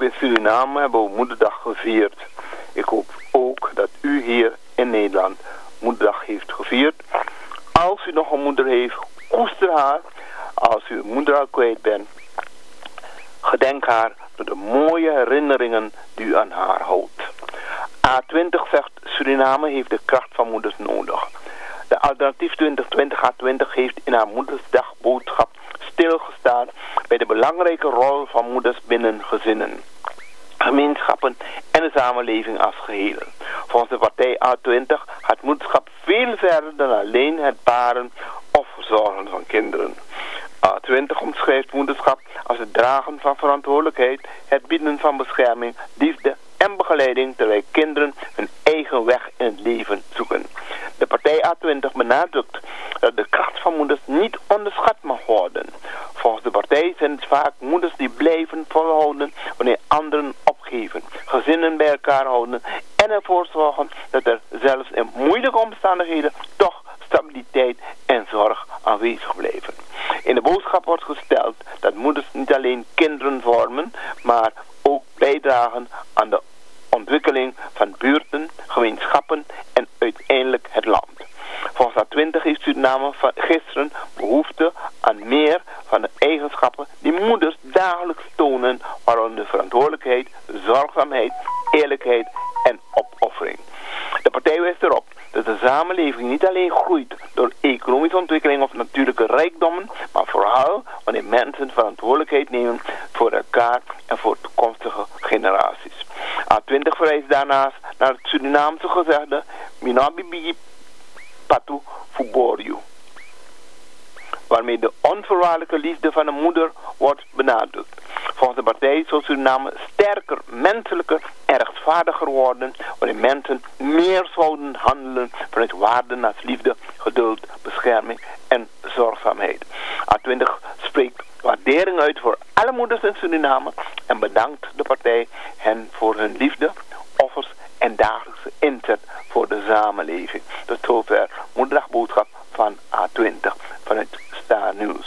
in Suriname hebben we Moederdag gevierd. Ik hoop ook dat u hier in Nederland Moederdag heeft gevierd. Als u nog een moeder heeft, koester haar. Als u een moeder al kwijt bent, gedenk haar door de mooie herinneringen die u aan haar houdt. A20 zegt Suriname heeft de kracht van moeders nodig. De alternatief 2020 A20 heeft in haar Moedersdagboodschap stilgestaan bij de belangrijke rol van moeders binnen gezinnen, gemeenschappen en de samenleving als geheel. Volgens de partij A20 gaat moederschap veel verder dan alleen het baren of verzorgen van kinderen. A20 omschrijft moederschap als het dragen van verantwoordelijkheid, het bieden van bescherming, liefde en begeleiding terwijl kinderen hun eigen weg in het leven zoeken. De partij A20 benadrukt dat de kracht van moeders niet onderschat mag worden. Volgens de partij zijn het vaak moeders die blijven volhouden wanneer anderen opgeven, gezinnen bij elkaar houden en ervoor zorgen dat er zelfs in moeilijke omstandigheden toch stabiliteit en zorg aanwezig blijven. In de boodschap wordt gesteld dat moeders niet alleen kinderen vormen, maar ook bijdragen aan de ontwikkeling van buurten, gemeenschappen en uiteindelijk het land. Volgens A20 heeft Suriname gisteren behoefte aan meer van de eigenschappen die moeders dagelijks tonen, waaronder verantwoordelijkheid, zorgzaamheid, eerlijkheid en opoffering. De partij wijst erop dat de samenleving niet alleen groeit door economische ontwikkeling of natuurlijke rijkdommen, maar vooral wanneer mensen verantwoordelijkheid nemen voor elkaar en voor toekomstige generaties. A20 verwijst daarnaast naar het Surinaamse gezegde Minabibi Patu Fuboryu, waarmee de onvoorwaardelijke liefde van een moeder wordt benadrukt. Volgens de partij zal Suriname sterker, menselijker en rechtvaardiger worden wanneer mensen meer zouden handelen vanuit waarden als liefde, geduld, bescherming en zorgzaamheid. A20 spreekt waardering uit voor alle moeders in Suriname en bedankt de partij hen voor hun liefde, offers en dagelijkse inzet voor de samenleving. Tot zover Moederdagboodschap van A20 vanuit Star News.